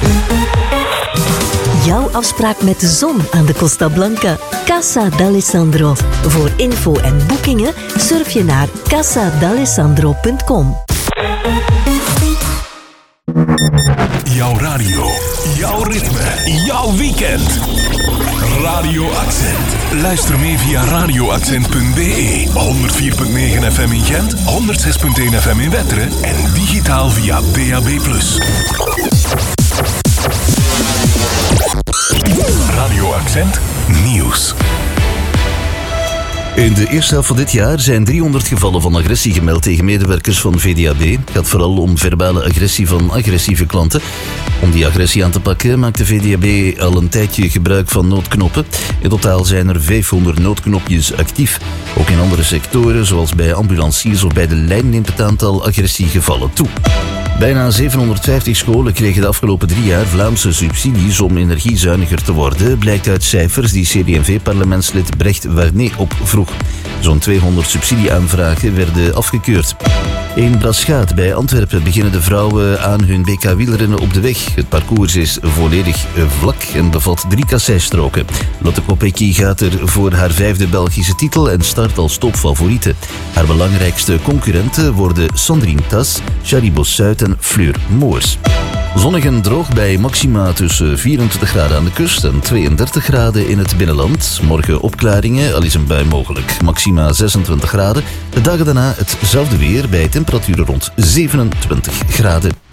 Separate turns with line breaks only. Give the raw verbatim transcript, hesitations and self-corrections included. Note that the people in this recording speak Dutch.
Jouw afspraak met de zon aan de Costa Blanca. Casa d'Alessandro. Voor info en boekingen surf je naar casa d'alessandro punt com.
Jouw radio, jouw ritme, jouw weekend. Radio Accent. Luister mee via radio accent punt b e, honderd vier komma negen F M in Gent, honderd zes komma één F M in Wetteren en digitaal via D A B plus. Radio Accent Nieuws.
In de eerste helft van dit jaar zijn driehonderd gevallen van agressie gemeld tegen medewerkers van V D A B. Het gaat vooral om verbale agressie van agressieve klanten. Om die agressie aan te pakken maakt de V D A B al een tijdje gebruik van noodknoppen. In totaal zijn er vijfhonderd noodknopjes actief. Ook in andere sectoren, zoals bij ambulanciers of bij de lijn, neemt het aantal agressiegevallen toe. Bijna zevenhonderdvijftig scholen kregen de afgelopen drie jaar Vlaamse subsidies om energiezuiniger te worden, blijkt uit cijfers die C D en V-parlementslid Brecht Warnet opvroeg. Zo'n tweehonderd subsidieaanvragen werden afgekeurd. In Braschaat bij Antwerpen beginnen de vrouwen aan hun W K wielrennen op de weg. Het parcours is volledig vlak en bevat drie kasseistroken. Lotte Kopecky gaat er voor haar vijfde Belgische titel en start als topfavoriete. Haar belangrijkste concurrenten worden Sandrine Tas, Charlie Bossuit en Fleur Moors. Zonnig en droog bij maxima tussen vierentwintig graden aan de kust en tweeëndertig graden in het binnenland. Morgen opklaringen, al is een bui mogelijk. Maxima zesentwintig graden. De dagen daarna hetzelfde weer bij temperaturen rond zevenentwintig graden.